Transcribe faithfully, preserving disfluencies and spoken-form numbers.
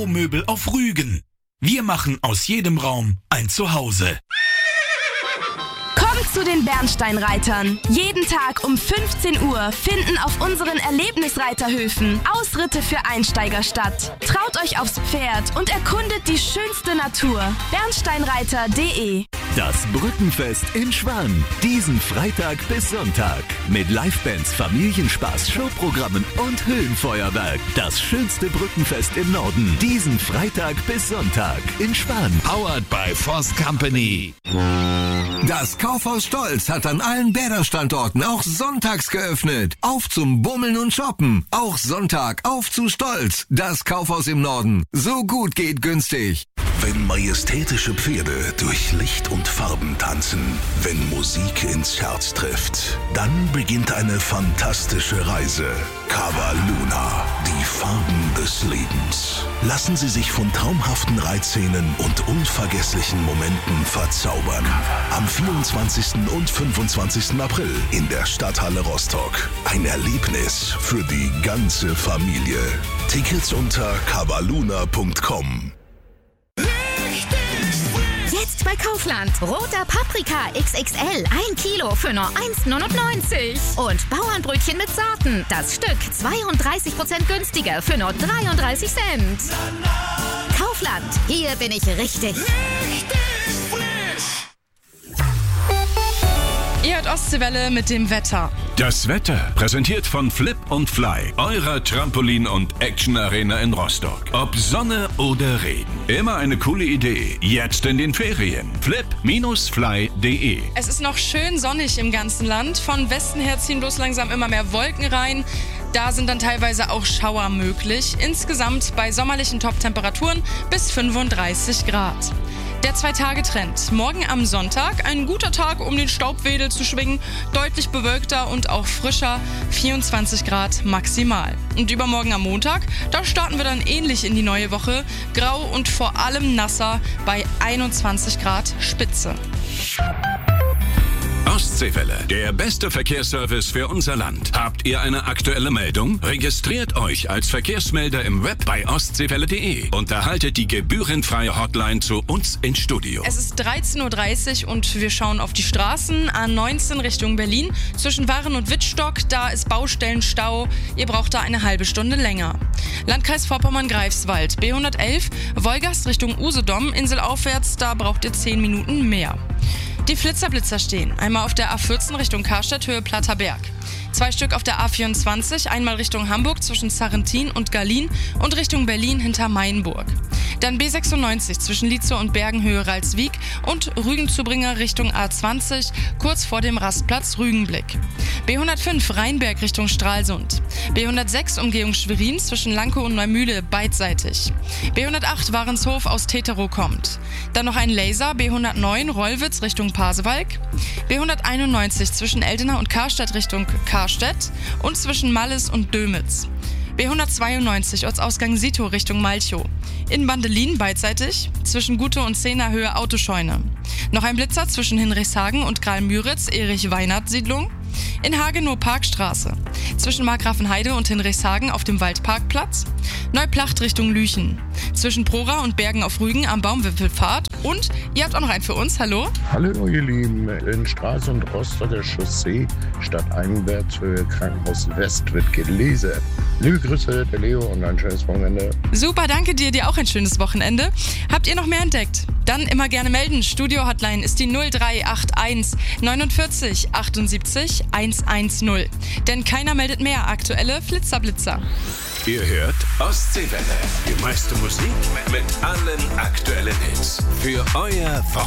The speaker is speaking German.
Büromöbel auf Rügen. Wir machen aus jedem Raum ein Zuhause. Kommt zu den Bernsteinreitern. Jeden Tag um fünfzehn Uhr finden auf unseren Erlebnisreiterhöfen Ausritte für Einsteiger statt. Traut euch aufs Pferd und erkundet die schönste Natur. bernsteinreiter punkt de. Das Brückenfest in Schwan. Diesen Freitag bis Sonntag. Mit Livebands, Familienspaß, Showprogrammen und Höhenfeuerwerk. Das schönste Brückenfest im Norden. Diesen Freitag bis Sonntag in Schwan. Powered by Voss Company. Das Kaufhaus Stolz hat an allen Bäder-Standorten auch sonntags geöffnet. Auf zum Bummeln und Shoppen. Auch Sonntag auf zu Stolz. Das Kaufhaus im Norden. So gut geht günstig. Wenn majestätische Pferde durch Licht und Farben tanzen, wenn Musik ins Herz trifft, dann beginnt eine fantastische Reise. Cavalluna, die Farben des Lebens. Lassen Sie sich von traumhaften Reitszenen und unvergesslichen Momenten verzaubern. Am vierundzwanzigsten und fünfundzwanzigsten April in der Stadthalle Rostock. Ein Erlebnis für die ganze Familie. Tickets unter cavalluna punkt com. Jetzt bei Kaufland. Roter Paprika X X L. Ein Kilo für nur eins neunundneunzig. Und Bauernbrötchen mit Sorten. Das Stück zweiunddreißig Prozent günstiger für nur dreiunddreißig Cent. Kaufland. Hier bin ich richtig. Ihr hört Ostseewelle mit dem Wetter. Das Wetter präsentiert von Flip und Fly, eurer Trampolin- und Action-Arena in Rostock. Ob Sonne oder Regen, immer eine coole Idee. Jetzt in den Ferien. flip Bindestrich fly punkt de. Es ist noch schön sonnig im ganzen Land. Von Westen her ziehen bloß langsam immer mehr Wolken rein. Da sind dann teilweise auch Schauer möglich. Insgesamt bei sommerlichen Top-Temperaturen bis fünfunddreißig Grad. Der Zwei-Tage-Trend. Morgen am Sonntag ein guter Tag, um den Staubwedel zu schwingen. Deutlich bewölkter und auch frischer. vierundzwanzig Grad maximal. Und übermorgen am Montag, da starten wir dann ähnlich in die neue Woche. Grau und vor allem nasser bei einundzwanzig Grad Spitze. Ostseewelle, der beste Verkehrsservice für unser Land. Habt ihr eine aktuelle Meldung? Registriert euch als Verkehrsmelder im Web bei ostseewelle punkt de und erhaltet die gebührenfreie Hotline zu uns ins Studio. Es ist dreizehn Uhr dreißig und wir schauen auf die Straßen. A neunzehn Richtung Berlin. Zwischen Waren und Wittstock, da ist Baustellenstau. Ihr braucht da eine halbe Stunde länger. Landkreis Vorpommern-Greifswald. B hundertelf, Wolgast Richtung Usedom. Inselaufwärts, da braucht ihr zehn Minuten mehr. Die Flitzer-Blitzer stehen. Einmal auf der A vierzehn Richtung Karstadt, Höhe Platterberg. Zwei Stück auf der A vierundzwanzig, einmal Richtung Hamburg zwischen Sarrentin und Gallien und Richtung Berlin hinter Mainburg. Dann B sechsundneunzig zwischen Lietzow und Bergen, Höhe Ralswiek und Rügenzubringer Richtung A zwanzig, kurz vor dem Rastplatz Rügenblick. B hundertfünf Rheinberg Richtung Stralsund. B hundertsechs Umgehung Schwerin zwischen Lankow und Neumühle beidseitig. B hundertacht Warenshof aus Teterow kommt. Dann noch ein Laser, B hundertneun Rollwitz Richtung Pasewalk. B hunderteinundneunzig zwischen Eldena und Karstadt Richtung Karstedt und zwischen Malles und Dömitz. B hundertzweiundneunzig Ortsausgang Sito Richtung Malchow. In Bandelin beidseitig, zwischen Gute und Zehner Höhe Autoscheune. Noch ein Blitzer zwischen Hinrichshagen und Graal-Müritz, Erich-Weinert-Siedlung. In Hagenow Parkstraße. Zwischen Markgrafenheide und Hinrichshagen auf dem Waldparkplatz. Neuplacht Richtung Lüchen. Zwischen Prora und Bergen auf Rügen am Baumwipfelpfad. Und ihr habt auch noch einen für uns. Hallo? Hallo ihr Lieben. In Straße und Rostocker Chaussee stadteinwärts für Krankenhaus West wird gelesen. Liebe Grüße, der Leo und ein schönes Wochenende. Super, danke dir. Dir auch ein schönes Wochenende. Habt ihr noch mehr entdeckt? Dann immer gerne melden. Studio-Hotline ist die null drei acht eins neunundvierzig achtundsiebzig hundertzehn. Denn keiner meldet mehr aktuelle Flitzerblitzer. Ihr hört Ostseewelle. Die meiste Musik mit allen aktuellen Hits. Für euer Wochenende.